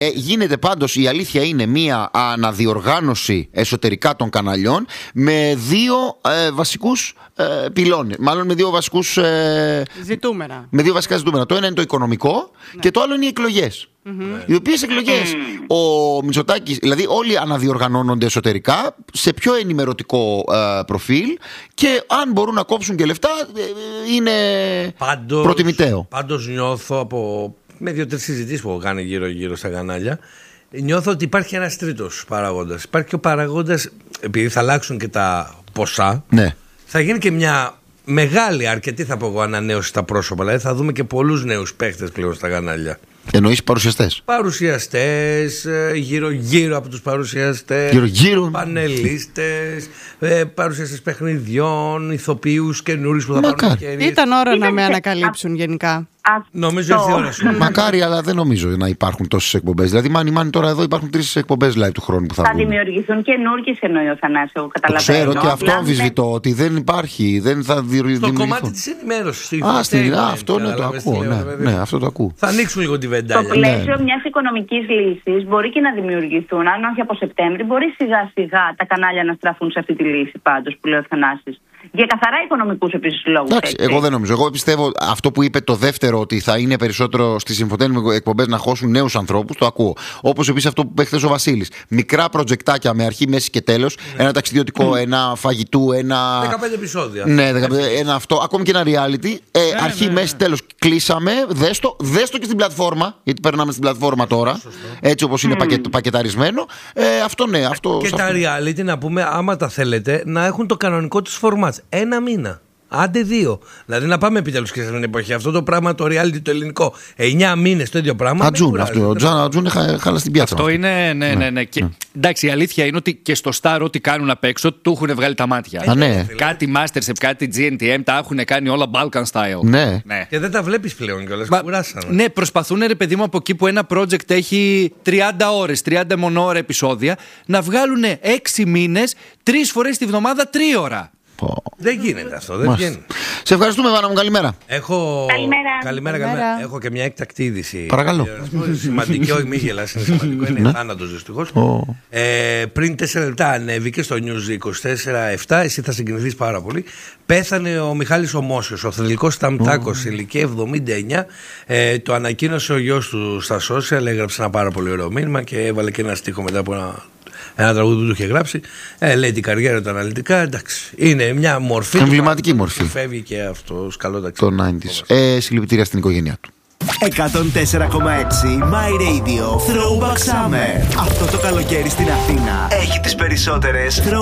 Γίνεται πάντως, η αλήθεια είναι, μία αναδιοργάνωση εσωτερικά των καναλιών με δύο βασικούς πυλώνες. Μάλλον με δύο βασικούς ζητούμενα. Με δύο βασικά ζητούμενα. Το ένα είναι το οικονομικό, ναι, και το άλλο είναι οι εκλογές. Οι οποίες εκλογές ο Μητσοτάκης, δηλαδή όλοι αναδιοργανώνονται εσωτερικά σε πιο ενημερωτικό προφίλ, και αν μπορούν να κόψουν και λεφτά είναι προτιμητέο. Πάντως νιώθω με 2-3 συζητήσεις που έχω κάνει γύρω-γύρω στα κανάλια, νιώθω ότι υπάρχει ένας τρίτος παράγοντας. Υπάρχει και ο παράγοντας, επειδή θα αλλάξουν και τα ποσά, ναι, θα γίνει και μια μεγάλη, αρκετή θα πω εγώ, ανανέωση στα πρόσωπα. Δηλαδή θα δούμε και πολλούς νέους παίχτες πλέον στα κανάλια. Εννοείς παρουσιαστές. Παρουσιαστές, γύρω από τους παρουσιαστές, πανελίστες, παρουσιαστές παιχνιδιών, ηθοποιούς καινούριους που θα πάρουν ευκαιρίες. Ήταν ώρα να με ανακαλύψουν γενικά. Νομίζω ήρθε η ώρα σου. Μακάρι, αλλά δεν νομίζω να υπάρχουν τόσες εκπομπές. Δηλαδή, μάνι τώρα εδώ υπάρχουν 3 εκπομπές live του χρόνου που θα βγουν. Θα δημιουργηθούν καινούργιες, εννοεί ο Θανάσης, εγώ καταλαβαίνω. Ξέρω, και αυτό αμφισβητώ, ότι δεν υπάρχει, δεν θα δημιουργηθούν. Στο κομμάτι της ενημέρωσης. Αυτό ναι, το ακούω. Ναι, αυτό το ακούω. Θα ανοίξουν λίγο τη βεντάλια. Στο πλαίσιο μιας οικονομικής λύσης μπορεί και να δημιουργηθούν, αν όχι από Σεπτέμβρη, μπορεί σιγά-σιγά τα κανάλια να στραφούν σε αυτή τη λύση πάντως που λέει ο Θανάσης. Για καθαρά οικονομικούς επίσης λόγους. Εντάξει, εγώ δεν νομίζω. Εγώ πιστεύω αυτό που είπε το δεύτερο, ότι θα είναι περισσότερο στις συμφωτένες εκπομπές να χώσουν νέους ανθρώπους, το ακούω. Όπως επίσης αυτό που είπε χθες ο Βασίλης. Μικρά προτζεκτάκια με αρχή, μέση και τέλος. Ναι. Ένα ταξιδιωτικό, ένα φαγητού, ένα. 15 επεισόδια. Ναι, ένα αυτό. Ακόμη και ένα reality. Αρχή, μέση, τέλος. Κλείσαμε. Δέστο και στην πλατφόρμα. Γιατί περνάμε στην πλατφόρμα τώρα. Έτσι όπως είναι πακεταρισμένο. Αυτό ναι. Και τα reality, να πούμε, άμα τα θέλετε, να έχουν το κανονικό τους φορμάτ. 1 μήνα. Άντε 2. Δηλαδή να πάμε επιτέλους και στην εποχή. Αυτό το πράγμα, το reality το ελληνικό, 9 μήνες το ίδιο πράγμα. Ατζούν, χάλα στην πιάτσα. Αυτό είναι, ναι. Και, εντάξει, η αλήθεια είναι ότι και στο Star ό,τι κάνουν απ' έξω του έχουν βγάλει τα μάτια. Ναι. Κάτι Masterchef, κάτι GNTM τα έχουν κάνει όλα Balkan style. Ναι. Και δεν τα βλέπεις πλέον κιόλας. Κουράσανε. Ναι, προσπαθούν, ρε παιδί μου, από εκεί που ένα project έχει 30 ώρες, 30 μονόωρα επεισόδια, να βγάλουν 6 μήνες, 3 φορές τη βδομάδα 3 ώρα. Δεν γίνεται αυτό, δεν βγαίνει. Σε ευχαριστούμε, Βάνα μου, καλημέρα. Καλημέρα. Έχω και μια έκτακτη είδηση. Παρακαλώ. Σημαντική, όχι μη γελάς, είναι σημαντικό, είναι θάνατος δυστυχώς. Πριν 4 λεπτά ανέβηκε στο News 24/7, εσύ θα συγκινηθείς πάρα πολύ. Πέθανε ο Μιχάλης Ομόσιος, ο θρυλικός Σταμτάκος, σε ηλικία 79. Το ανακοίνωσε ο γιος του στα social, έγραψε ένα πάρα πολύ ωραίο μήνυμα και έβαλε και ένα στίχο μετά από ένα τραγούδι που του είχε γράψει. Λέει την καριέρα του αναλυτικά. Εντάξει. Είναι μια μορφή. Εμβληματική μορφή. Φεύγει και αυτό. Καλό ταξίδι. Το 90's. Συλληπιτήρια στην οικογένειά του. 104,6 My Radio Throwback Summer. Αυτό το καλοκαίρι στην Αθήνα έχει τις περισσότερες